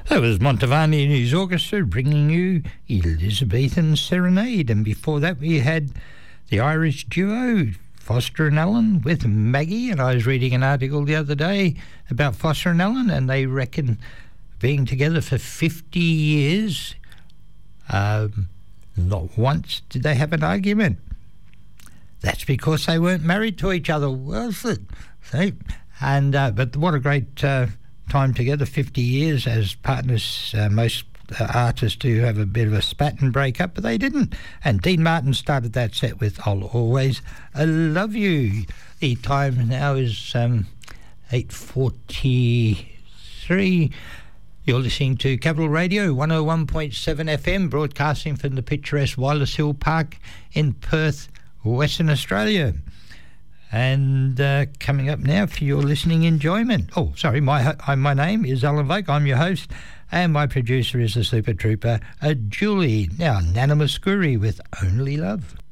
That was Montevani and his orchestra bringing you Elizabethan Serenade, and before that we had the Irish duo Foster and Allen with Maggie. And I was reading an article the other day about Foster and Allen, and they reckon being together for 50 years, not once did they have an argument. That's because they weren't married to each other, was it? See? And but what a great time together, 50 years as partners. Most artists do have a bit of a spat and break up, but they didn't. And Dean Martin started that set with I'll Always Love You. The time now is 8:43. You're listening to Capital Radio 101.7 FM, broadcasting from the picturesque Wallace Hill Park in Perth, Western Australia. And coming up now for your listening enjoyment. Oh, sorry, my name is Alan Vogt. I'm your host, and my producer is the Super Trooper, Julie. Now, Nana Muscuri with Only Love.